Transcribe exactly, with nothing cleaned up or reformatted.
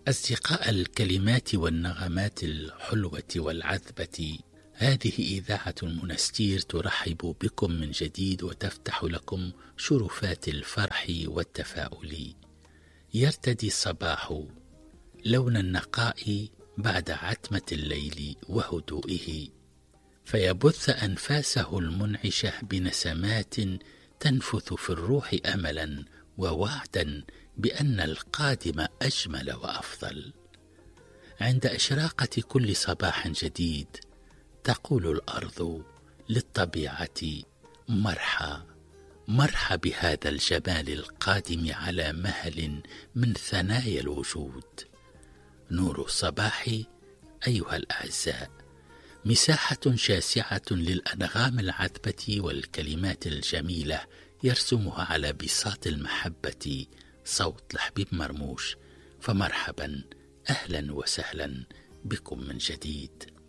أصدقاء الكلمات والنغمات الحلوة والعذبة، هذه إذاعة المنستير ترحب بكم من جديد وتفتح لكم شرفات الفرح والتفاؤل. يرتدي الصباح لون النقاء بعد عتمة الليل وهدوئه، فيبث أنفاسه المنعشة بنسمات تنفث في الروح أملا ووعدا بأن القادم أجمل وأفضل. عند إشراقة كل صباح جديد تقول الأرض للطبيعة مرحى مرحى بهذا الجمال القادم على مهل من ثنايا الوجود. نور الصباح أيها الأعزاء مساحة شاسعة للأنغام العذبة والكلمات الجميلة يرسمها على بساط المحبة صوت لحبيب مرموش. فمرحبا، أهلا وسهلا بكم من جديد.